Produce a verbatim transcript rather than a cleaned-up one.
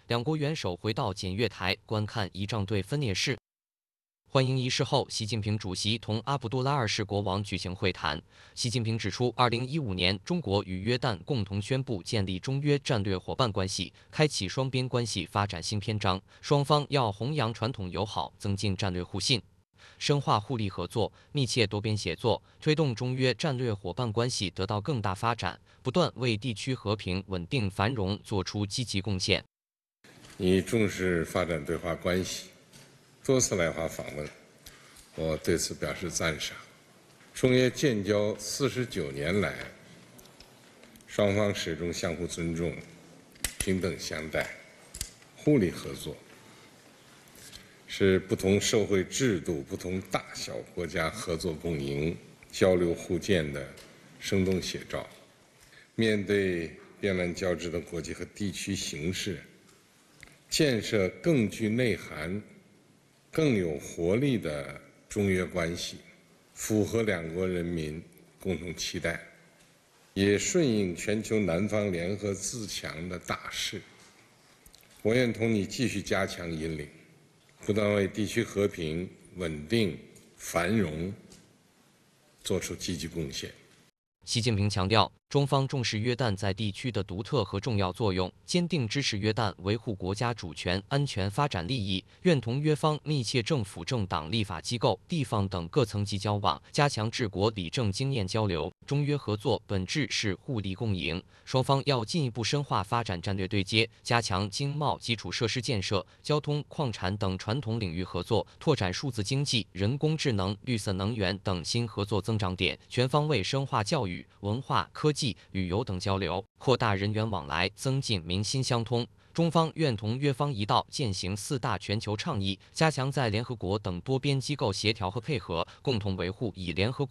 两国元首回到检阅台观看仪仗队分列式。欢迎仪式后，习近平主席同阿卜杜拉二世国王举行会谈。习近平指出，二零一五年，中国与约旦共同宣布建立中约战略伙伴关系，开启双边关系发展新篇章。双方要弘扬传统友好，增进战略互信，深化互利合作，密切多边协作，推动中约战略伙伴关系得到更大发展，不断为地区和平、稳定、繁荣作出积极贡献。 你重视发展对华关系，多次来华访问，我对此表示赞赏。中约建交四十九年来，双方始终相互尊重、平等相待、互利合作，是不同社会制度、不同大小国家合作共赢、交流互鉴的生动写照。面对变乱交织的国际和地区形势，建设更具内涵、更有活力的中约关系，符合两国人民共同期待，也顺应全球南方联合自强的大势。我愿同你继续加强引领，不断为地区和平、稳定、繁荣做出积极贡献。 习近平强调，中方重视约旦在地区的独特和重要作用，坚定支持约旦维护国家主权、安全、发展利益，愿同约方密切政府、政党、立法机构、地方等各层级交往，加强治国理政经验交流。中约合作本质是互利共赢，双方要进一步深化发展战略对接，加强经贸基础设施建设、交通、矿产等传统领域合作，拓展数字经济、人工智能、绿色能源等新合作增长点，全方位深化教育、文化、科技、旅游等交流，扩大人员往来，增进民心相通。中方愿同约方一道践行四大全球倡议，加强在联合国等多边机构协调和配合，共同维护以联合国